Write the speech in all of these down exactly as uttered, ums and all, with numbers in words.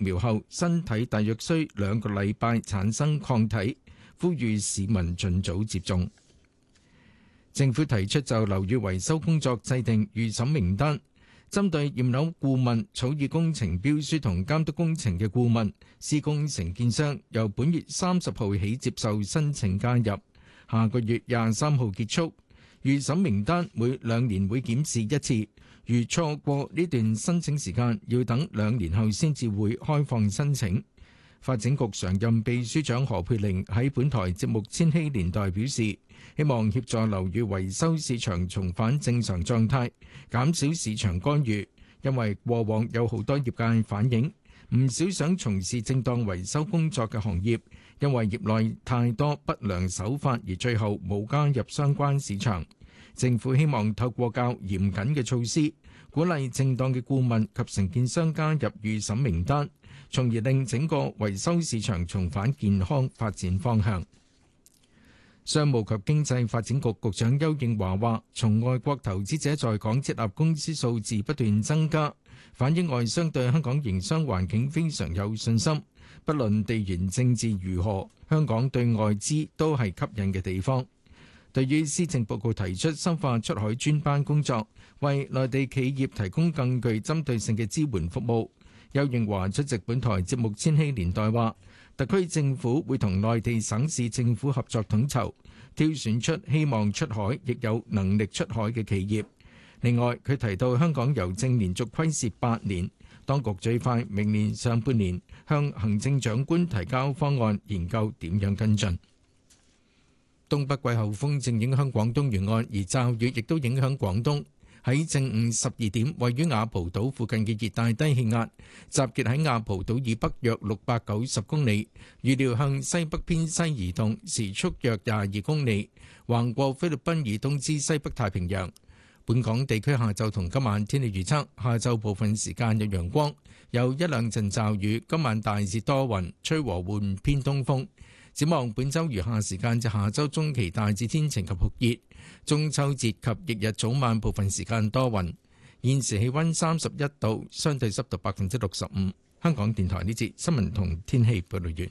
苗後，身體大約需兩個禮拜產生抗體，呼籲市民盡早接種。政府提出就樓宇維修工作制定預審名單，針對驗樓顧問、草擬工程標書同監督工程嘅顧問、施工承建商，由本月三十號起接受申請加入，下個月廿三號結束。預審名單每兩年會檢視一次，如錯過呢段申請時間，要等兩年後先至會開放申請。發展局常任秘書長何佩玲喺本台節目《千禧年代》表示，希望協助樓宇維修市場重返正常狀態，減少市場干預，因為過往有好多業界反映，唔少想從事正當維修工作嘅行業，因為業內太多不良手法而最後冇加入相關市場。政府希望透過較嚴謹嘅措施，鼓勵正當嘅顧問及承建商加入預審名單，從而令整個維修市場重返健康發展方向。商務及經濟發展局局長邱應華話，從外國投資者在港設立公司數字不斷增加，反映外商對香港營商環境非常有信心。不論地緣政治如何，香港對外資都係吸引嘅地方。對於施政報告提出深化出海專班工作，為內地企業提供更具針對性嘅支援服務，邱應華出席本台節目《千禧年代》話，特區政府會同內地省市政府合作統籌，挑選出希望出海亦有能力出海嘅企業。另外，佢提到香港郵政連續虧蝕八年，當局最快明年上半年向行政長官提交方案，研究點樣跟進。東北季候風正影響廣東沿岸，而驟雨亦都影響廣東。喺正午十二點，位於雅蒲島附近嘅熱帶低氣壓集結喺雅蒲島以北約六百九十公里，預料向西北偏西移動，時速約廿二公里，橫過菲律賓以東至西北太平洋。本港地區下晝同今晚天氣預測：下晝部分時間有陽光，有一兩陣驟雨；今晚大致多雲，吹和緩偏東風。展望本週餘下時間至下週中期大致天晴及酷熱，中秋節及翌日早晚部分時間多雲。現時氣温三十一度，相對濕度百分之六十五。香港電台呢節新聞同天氣報道完。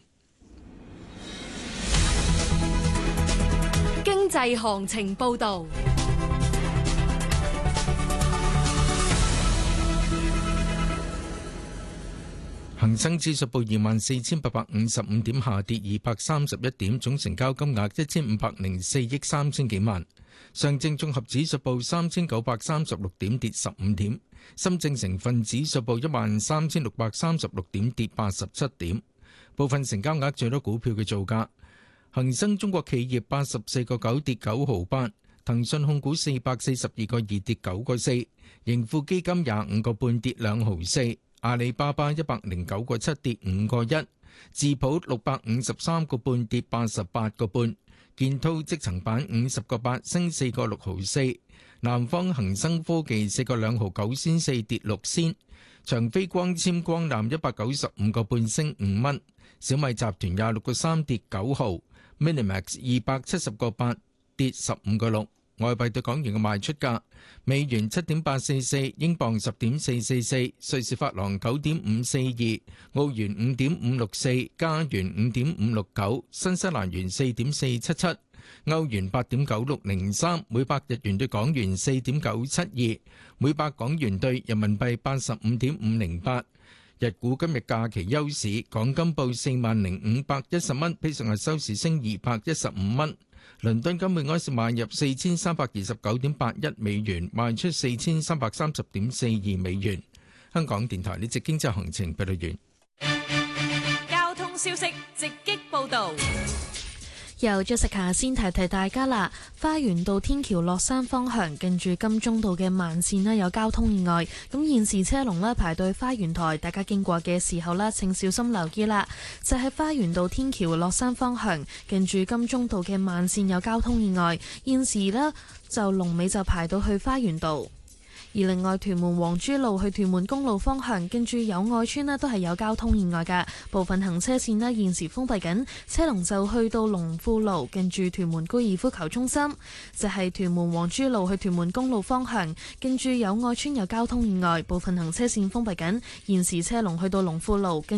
經濟行情報導。 恒生指數報二萬四千八百五十五點，下跌二百三十一點，總成交金額一千五百零四億三千幾萬。上證綜合指數報三千九百三十六點，跌十五點。深證成分指數報一萬三千六百三十六點，跌八十七點。部分成交額最多股票嘅造價：恒生中國企業八十四個九跌九毫八，騰訊控股四百四十二個二跌九個四，盈富基金廿五個半跌兩毫四。阿里巴巴一百零九個七跌五個一，智普六百五十三個半跌八十八個半，建滔積層板五十個八升四個六毫四，南方恒生科技四個兩毫九仙四跌六仙，長飛光纖光纜一百九十五個半升五蚊，小米集團廿六個三跌九毫 ，Minimax 二百七十個八跌十五個六。外幣對港元嘅賣出價：美元七點八四四，英鎊十點四四四，瑞士法郎九點五四二，澳元五點五六四，加元五點五六九，新西蘭元四點四七七，歐元八點九六零三，每百日元對港元四點九七二，每百港元對人民幣八十五點五零八。日股今日假期休市，港金報四萬零五百一十蚊，比上日收市升二百一十五蚊。倫敦金每盎司買入四千三百二十九點八一美元，賣出四千三百三十點四二美元。香港電台呢節經濟行情報道完。 交通消息直擊報導。 由 Jessica 先提提大家啦，花園道天橋落山方向近住金鐘道嘅慢線呢有交通意外，咁現時車龍呢排隊花園台，大家經過嘅時候呢請小心留意啦。就喺花園道天橋落山方向近住金鐘道嘅慢線有交通意外，現時呢就龍尾就排到去花園道。而另外，屯門黃珠路去屯門公路方向，跟住友愛村呢都係有交通意外嘅，部分行車線呢現時封閉緊，車龍就去到龍富路，跟住屯門高爾夫球中心。就係、是、屯門黃珠路去屯門公路方向，跟住友愛村有交通意外，部分行車線封閉緊，現時車龍去到龍富路。